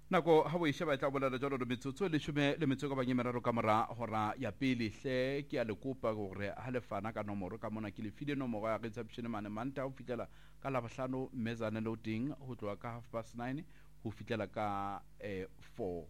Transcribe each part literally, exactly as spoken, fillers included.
nako ha bo isheba tla bolela jalo le metsotso le shume le metsoko ba nyemeraro ka mora hora ya pele hle ke a le kopa gore ha le fana ka nomoro ka mona ke le file nomoro ya reception mane manta ho fitlela ka la bohlano mezane loading ho tloa ka half past nine ho fitlela ka eh, four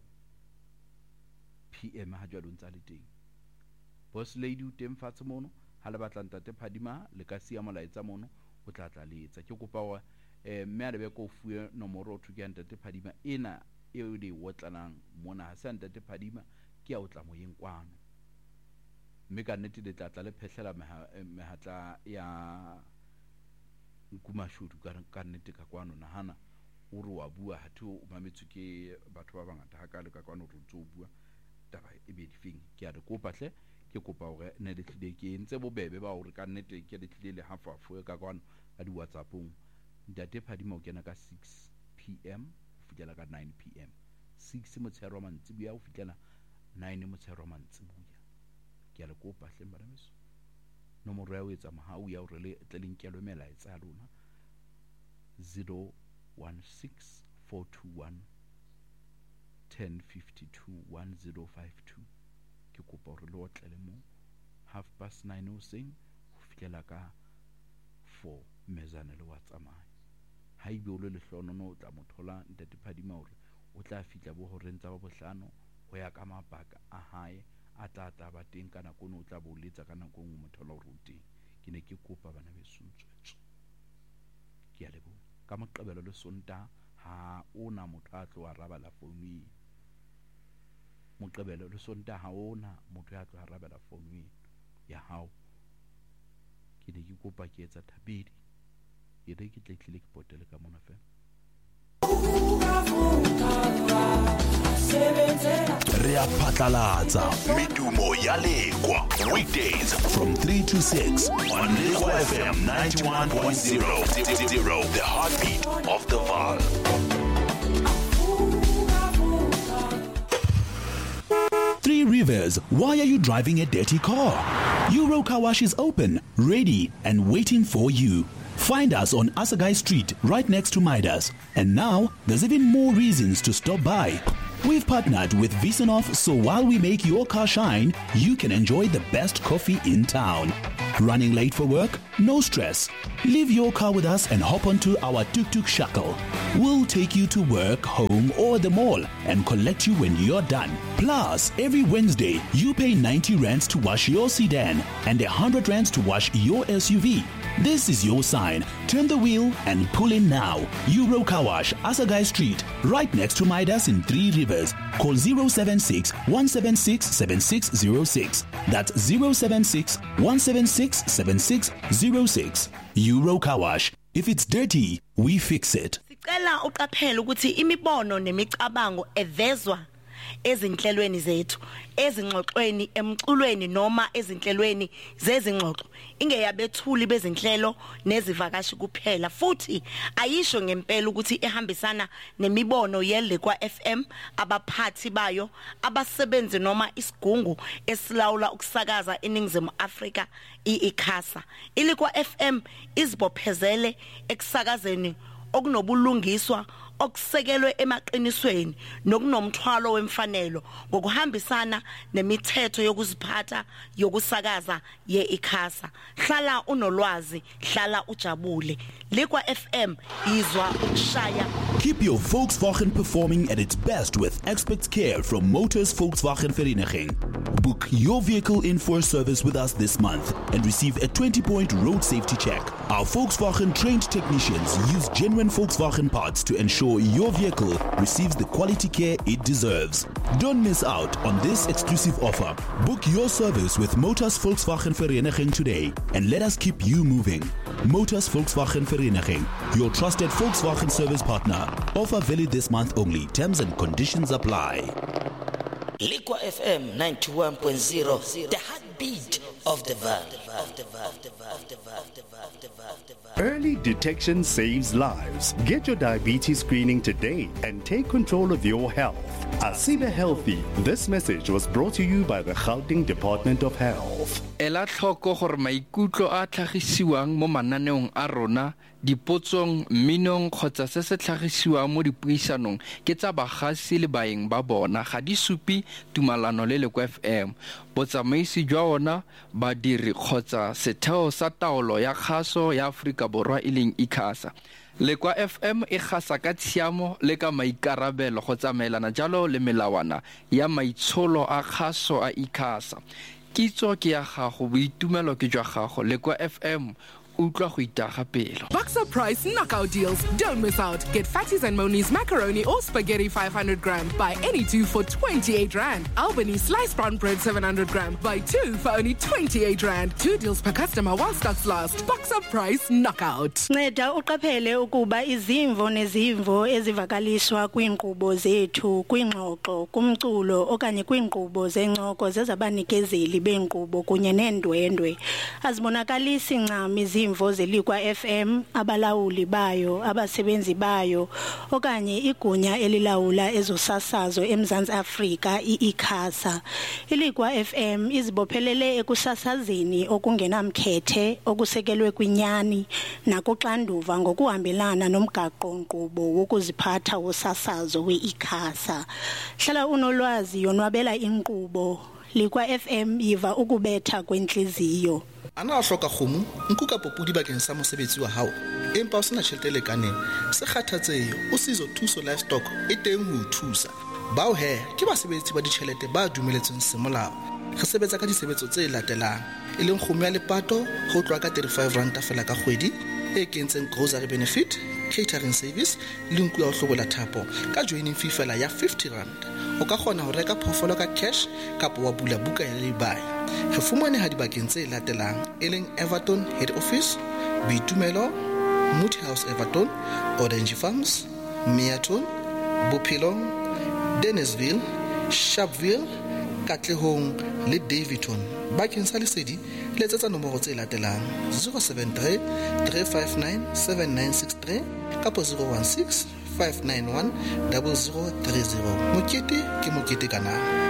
p m ha jalo ntsa le teng boss lady u teng fatshe mono ha le batla ntate Phadima le ka sia molaetsa mono o tla tla letsa ke kopa wa eh mme a le be ko fuwe nomoro o thuke ntate Phadima ena eo di wotlanang mona ha sa ntate Phadima ke a o tla moyeng kwano mme ka nnete le tla tla le phehlela mehatla ya nkumashudu ka nnete ka kwano nahana o re wa bua ha thu o mametswe ke batho ba bangata ha ka le ka kwano re tso bua taba e be difeng ke a re kopa hle ke kopa hore ne le tlile ke ntse bobebe ba hore ka nnete ke le tlile le hafafo ka kwano a di WhatsAppong ntate Phadima o kena ka six p m fitela ka nine p m six motshero wa mantsibuya o fitela nine motshero wa mantsibuya ke a le kopa hle mbarameso nomoro ya o etsa mahau ya hore le tlelinkelo melaetsa lona zero one six four two one ten fifty-two one zero five two ke kopa hore le otlele mo half past nine o seng ho fitela ka four mezane le wa tsamaya ha ibe o le lehlono no o tla mothola ntate Phadima hore o tla fitla bo hore ntsa ba bohlano ho ya ka mabaka a hae a tla tla ba teng kana kono o tla bo letsa kana kongwe mothola o ruteng ke ne ke kopa bana besuntswetso ke a lebo ka moqebelo le sonta ha ona motho a tlo arabala founu moqebelo le sonta ha ona motho a tlo arabala founu ya hao ke ne ke kopa ke etsa thabedi ke re ke tlile ke potele ka mona fe re a phatlalatsa medumo ya lekwa weekdays from three to six on Lekwa F M ninety-one point zero, the heartbeat of the Vaal. Three Rivers, why are you driving a dirty car? Euro Car Wash is open, ready, and waiting for you. Find us on Asagai Street, right next to Midas. And now, there's even more reasons to stop by. We've partnered with Visanov, so while we make your car shine, you can enjoy the best coffee in town. Running late for work? No stress. Leave your car with us and hop onto our tuk-tuk shuttle. We'll take you to work, home, or the mall and collect you when you're done. Plus, every Wednesday, you pay ninety rands to wash your sedan and one hundred rands to wash your S U V. This is your sign. Turn the wheel and pull in now. Euro Car Wash, Asagai Street, right next to Midas in Three Rivers. Call zero seven six, one seven six, seven six zero six. That's zero seven six, one seven six, seven six zero six. Euro Car Wash. If it's dirty, we fix it. Sicela uqaphele ukuthi imibono nemicabango evezwa ezinhlelweni zethu ezingxoxweni emculweni noma ezinhlelweni zezingxoxo ingeyabethuli bezinhlelo nezivakashi kuphela futhi ayisho ngempela ukuthi ehambisana nemibono yeLekwa F M abaphathi bayo abasebenzi noma isigungu esilawula ukusakaza eNingizimu Afrika iICASA. iLekwa F M izibophezele ekusakazeni okunobulungiswa okusekelwe emaqinisweni nokunomthwalo wemfanelo ngokuhambisana nemithetho yokuziphatha yokusakaza yeICASA. Hlala unolwazi, hlala ujabule. Lekwa F M izwa ukushaya. Keep your Volkswagen performing at its best with expert care from Motors Volkswagen Vereniging. Book your vehicle in for a service with us this month and receive a twenty point road safety check. Our Volkswagen trained technicians use genuine Volkswagen parts to ensure your vehicle receives the quality care it deserves. Don't miss out on this exclusive offer. Book your service with Motors Volkswagen Vereniging today and let us keep you moving. Motors Volkswagen Vereniging, your trusted Volkswagen service partner. Offer valid this month only. Terms and conditions apply. Lekwa F M ninety-one point zero, the heartbeat of the Vaal. Early detection saves lives. Get your diabetes screening today and take control of your health. Asibe Healthy. This message was brought to you by the Gauteng Department of Health. Ela tlhoko gore maikutlo a tlhagisiwang mo mananeong a rona dipotsong, mminong kgotsa se se tlhagisiwang mo dipuisanong ke tsa bagasi le baeng ba bona ga di supi tumalano le Lekwa F M. Botsamaisi jwa ona badiri kgotsa setheo sa taolo ya kgaso ya Aforika Borwa e leng ICASA. Lekwa F M e gasa ka tshiamo le ka maikarabelo go tsamaelana jalo le melawana ya maitsholo a kgaso a ICASA. Kitso ke ya gago, boitumelo ke jwa gago. Lekwa F M Boxer Price knockout deals. Don't miss out. Get Fatties and Moni's macaroni or spaghetti five hundred gram. Buy any two for twenty-eight rand. Albany sliced brown bread seven hundred gram. Buy two for only twenty-eight rand. Two deals per customer while stocks last. Boxer Price knockout. Nceda uqaphele ukuba izimvo nezimvo ezivakaliswa kwiinkqubo zethu kwingxoxo kumculo okanye kwiinkqubo zencoko zezabanikezeli beenkqubo kunye neendwendwe azibonakalisi ncam izimvo imvo zelikwa F M, abalawuli bayo, abasebenzi bayo okanye igunya elilawula ezosasazo eMzantsi Afrika iICASA. Ilikwa F M izibophelele ekusasazeni okungenamkhethe okusekelwe kwinyani nakuxanduva ngokuhambelana nomgaqo-nkqubo wokuziphatha wosasazo weICASA. Hlala unolwazi yonwabela inkqubo. Likwa F M yiva ukubetha kwenhliziyo. Ana a hloka kgomo nku ka popudi bakeng sa mosebetsi wa hao empa o sena tjhelete le kaneng se kgathatsehe o sizo thuso livestock e teng ho thusa bao he ke basebetsi ba ditjhelete ba dumeletsweng semolao re sebetsa ka disebetso tse latelang e leng kgomo ya lepato ho tloa ka thirty-five rand fela ka kgwedi e kentseng grocery benefit catering service le nku ya ho hlobola thapo ka joining fee fela ya fifty rand o ka kgona ho reka phofolo ka cash kapa wa bula buka ya lebai. Re fumane ha dibakeng tse latelang e leng Everton Head Office, Bitumelo, Moot House Everton, Orange Farms, Meaton, Bophelong, Dennisville, Sharpeville, Katlehong le Davidton. Bakeng sa lesedi letsetsa nomoro tse latelang zero seven three, three five nine, seven nine six three kapa zero one six, five nine one, zero zero three zero. Mokete ke mokete kana.